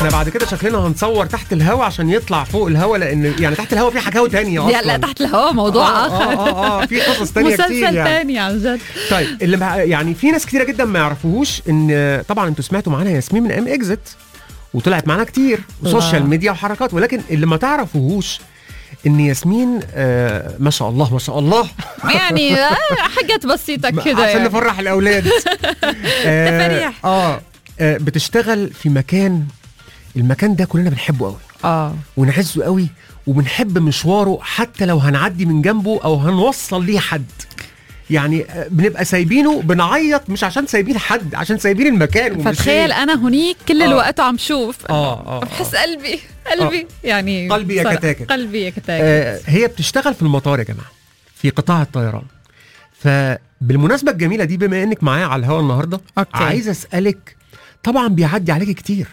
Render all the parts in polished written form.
احنا بعد كده شكلنا هنصور تحت الهواء عشان يطلع فوق الهواء، لان يعني تحت الهواء في حكاوي تانية اصلا. لا تحت الهواء موضوع اخر. في قصص تانية كتير مسلسل يعني. تاني عن جد. طيب اللي يعني في ناس كتيرة جدا ما يعرفوهوش ان طبعا انتوا سمعتوا معانا ياسمين من ام اكزيت وطلعت معانا كتير وسوشيال ميديا وحركات، ولكن اللي ما تعرفوهوش ان ياسمين ما شاء الله ما شاء الله يعني حاجات بسيطة كده عشان يعني. نفرح الاولاد. تفريح. بتشتغل في المكان ده كلنا بنحبه قوي ونعزه قوي وبنحب مشواره، حتى لو هنعدي من جنبه او هنوصل ليه حد، يعني بنبقى سايبينه بنعيط، مش عشان سايبين حد، عشان سايبين المكان. فتخيل انا هنيك كل الوقت عم شوف بحس قلبي يعني قلبي يكتاكت. قلبي يكتاكت. هي بتشتغل في المطار يا جماعه، في قطاع الطيران. فبالمناسبه الجميله دي، بما انك معايا على الهواء النهارده، عايز اسالك، طبعا بيعدي عليكي كتير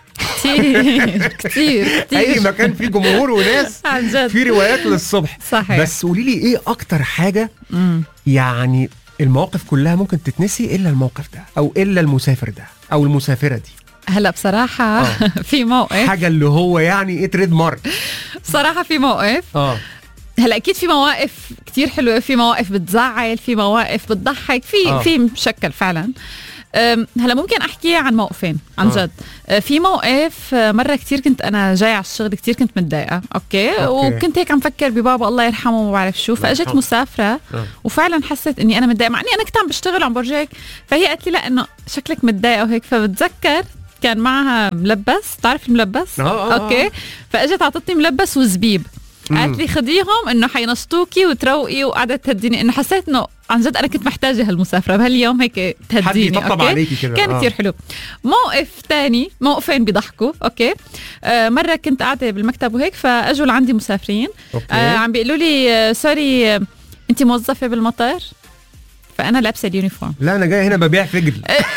اي مكان فيه جمهور وناس في روايات للصبح. صحيح. بس قولي لي ايه اكتر حاجه يعني المواقف كلها ممكن تتنسي الا الموقف ده، او الا المسافر ده او المسافره دي؟ هلا بصراحه في موقف حاجه اللي هو يعني ايه تريد مارك. بصراحه في موقف هلا اكيد في مواقف كتير حلوه، في مواقف بتزعل، في مواقف بتضحك، في مشكل فعلا. هلا ممكن احكي عن موقفين عن جد. في موقف مره كتير كنت انا جاي على الشغل، كتير كنت متضايقه أوكي. وكنت هيك عم فكر ببابا الله يرحمه وما بعرف شو، فاجت مسافره وفعلا حسيت اني انا متضايقه، مع اني انا كنت عم بشتغل عم برجيك، فهي قالت لي لا انه شكلك متضايقه وهيك. فبتذكر كان معها ملبس، تعرف الملبس؟ اوكي. فاجت عطتني ملبس وزبيب، قالت لي خديهم انه حينشطوكي وتروقي، وقعدت تهديني. انه حسيت انه عن جد انا كنت محتاجه هالمسافره بهاليوم هيك تهديني. اوكي كان كثير حلو. موقف تاني، موقفين بيضحكوا. اوكي. مره كنت قاعده بالمكتب وهيك، فاجوا لعندي مسافرين عم بيقولوا لي سوري انت موظفه بالمطار؟ فانا لابسه اليونيفورم. لا انا جاي هنا ببيع فجل.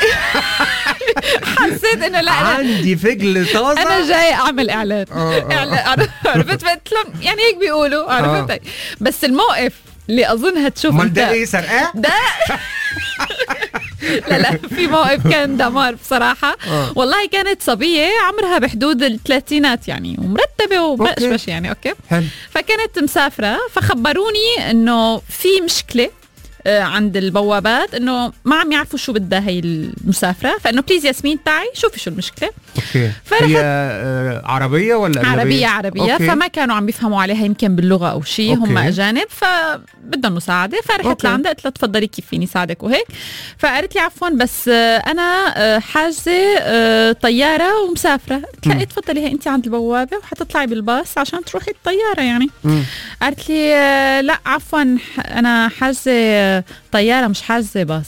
حسيت انه لا عندي فجل طازه، انا جاي اعمل اعلان. عرفت يعني هيك بيقولوا، عرفت. بس الموقف اللي اظن هتشوف انت ده ايه سرقه ده. لا في موقف كان دمار بصراحه. والله كانت صبيه عمرها بحدود الثلاثينات يعني، ومرتبه ومشمش يعني. اوكي. فكانت مسافره، فخبروني انه في مشكله عند البوابات، انه ما عم يعرفوا شو بدها هي المسافره، فانه بليز ياسمين تعي شوفي شو المشكله. اوكي. هي عربيه ولا أجنبية؟ عربيه. أوكي. فما كانوا عم بيفهموا عليها يمكن باللغه او شيء، هم اجانب، فبدهم مساعده. فرحت لعندها قلت لها تفضلي كيف فيني ساعدك وهيك. فقالت لي عفوا بس انا حاجزه طياره ومسافره. قلت لها تفضلي هي انت عند البوابه وحتطلعي بالباص عشان تروحي الطياره يعني. قالت لي لا عفوا انا حاجزه طياره مش حاجزه باص.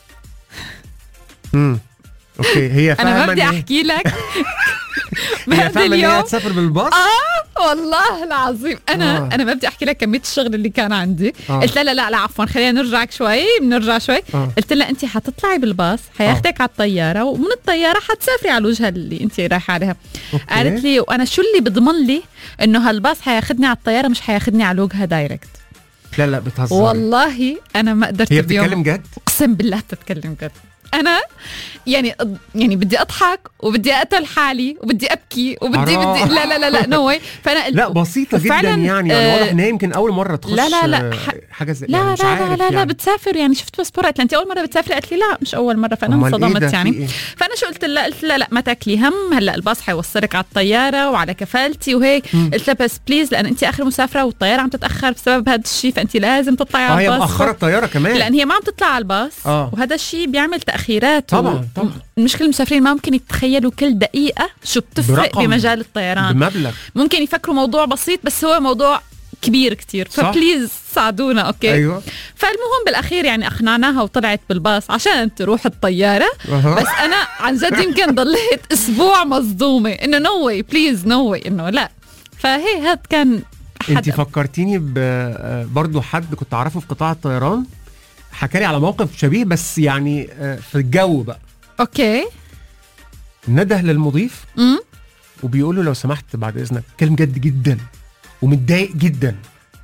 اوكي. هي فاهمه انا ما بدي احكي لك هي فاهمه ان هي تسافر بالباص. والله العظيم انا ما بدي احكي لك كميه الشغل اللي كان عندي. قلت لها لا عفوا خلينا نرجع شوي. قلت لها انت حتطلعي بالباص، حياخدك على الطياره، ومن الطياره حتسافري على الوجهه اللي انت رايحه عليها. قالت لي وانا شو اللي بضمن لي انه هالباص حياخدني على الطياره مش حياخدني على الوجهه دايركت؟ لا بتهزر. والله انا ما قدرت. هي بتتكلم جد؟ اقسم بالله بتتكلم جد. انا يعني بدي اضحك وبدي اقتل حالي وبدي ابكي وبدي لا نو واي. فانا لا بسيطه جدا يعني واضح ان هي يمكن اول مره تخش. لا حاجه زي لا مش عارف لا يعني. بتسافر يعني شفت باسبور. قالت لها انت اول مره بتسافري؟ قالت لي لا مش اول مره. فانا انصدمت يعني. فانا شو قلت لها؟ قلت لها لا ما تاكلي هم، هلا الباص حيوصلك على الطياره وعلى كفالتي وهيك. قلت لها بس بليز لان انت اخر مسافره والطياره عم تتاخر بسبب هذا الشيء، فانت لازم تطلعي على الباص. هي مأخره الطياره كمان لان هي ما عم تطلع على الباص. وهذا الشيء بيعمل تاخيرات. طبعا المشكله المسافرين ما ممكن يتخيلوا كل دقيقه شو بتفرق بمجال الطيران. بمبلغ ممكن يفكروا موضوع بسيط بس هو موضوع كبير كتير. فبليز ساعدونا. اوكي. أيوة. فالمهم بالاخير يعني اقنعناها وطلعت بالباص عشان تروح الطياره. بس انا عن جد يمكن ضليت اسبوع مصدومه انه نو واي بليز نو واي انه لا. فهي هاد كان انت فكرتيني برضو حد كنت اعرفه في قطاع الطيران حكالي على موقف شبيه، بس يعني في الجو بقى. اوكي. نده للمضيف وبيقول له لو سمحت بعد اذنك، كلام جد جدا ومتضايق جدا،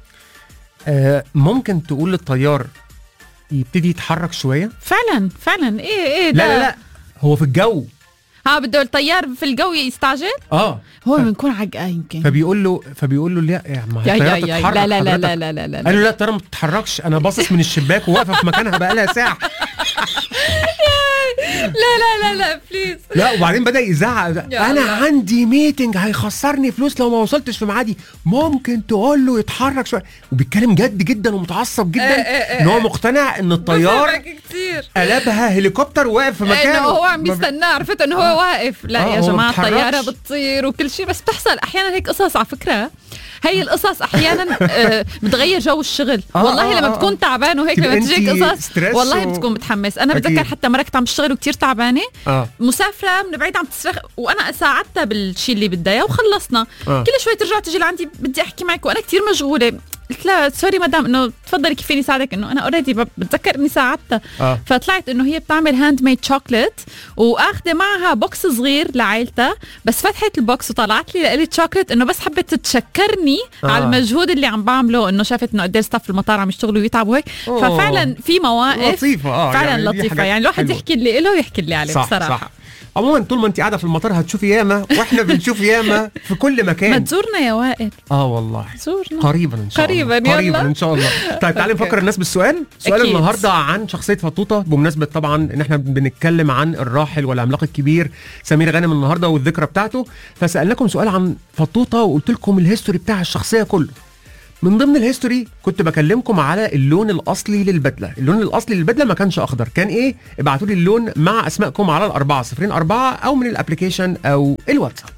ممكن تقول للطيار يبتدي يتحرك شويه؟ فعلا ايه لا هو في الجو بده الطيار في الجو يستعجل. هو بنكون عجقه يمكن. فبيقول له لا يا عم الطياره بتتحرك. لا لا لا لا لا لا لا. قال له لا الطياره ما بتتحركش، انا باصص من الشباك وواقفه في مكانها بقالها ساعه. لا لا لا لا بليز. لا وبعدين بدأ يزعق، انا عندي ميتنج هيخسرني فلوس لو ما وصلتش في ميعادي، ممكن تقول له يتحرك شويه. وبيتكلم جد جدا ومتعصب جدا ان هو مقتنع ان الطيار قلبها هليكوبتر واقف في مكانه، هو عم يستناه. عرفت انه هو واقف. لا يا جماعه الطياره بتطير وكل شيء، بس بتحصل احيانا هيك قصص. على فكره هي القصص احيانا بتغير جو الشغل. والله لما بتكون تعبان وهيك لما تجيك قصص والله بتكون متحمس. انا بتذكر حتى مرة كنت عم بشتغل وكتير تعبانه، مسافره من بعيد عم تصرخ وانا ساعدتها بالشيء اللي بدها اياه وخلصنا. كل شوي ترجع تجي لعندي بدي احكي معك وانا كتير مشغوله. قلت لها سوري مدام انه تفضلي كيف فيني ساعدك، انه انا اوريدي بتذكر اني ساعدتها. فطلعت انه هي بتعمل هاند ميد شوكليت واخذه معها بوكس صغير لعائلتها، بس فتحت البوكس وطلعت لي لقلي شوكليت انه بس حبت تشكرني على المجهود اللي عم بعمله، انه شافت انه قد ايه الستاف في المطار عم يشتغلوا ويتعبوا هيك. ففعلا في مواقف لطيفه فعلا يعني لطيفه، يعني الواحد يحكي اللي له ويحكي اللي عليه. بصراحه صح. عموما طول ما انت قاعده في المطار هتشوفي ياما، واحنا بنشوف ياما في كل مكان. ما تزورنا يا وائل. والله زورنا قريبا ان شاء الله. قريبا ان شاء الله. طيب تعالي نفكر الناس بالسؤال. سؤال النهارده عن شخصيه فطوطه، بمناسبه طبعا ان احنا بنتكلم عن الراحل والعملاق الكبير سمير غانم النهارده والذكرى بتاعته. فسالناكم سؤال عن فطوطه وقلت لكم الهيستوري بتاع الشخصيه كله. من ضمن الهيستوري كنت بكلمكم على اللون الاصلي للبدله. اللون الاصلي للبدله ما كانش اخضر، كان ايه؟ ابعتوا لي اللون مع اسمائكم على 4004 او من الابلكيشن او الواتساب.